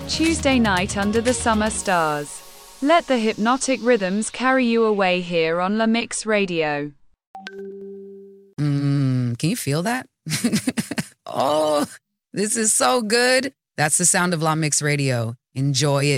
Tuesday night under the summer stars. Let the hypnotic rhythms carry you away here on La Mix Radio. Can you feel that? Oh, this is so good. That's the sound of La Mix Radio. Enjoy it.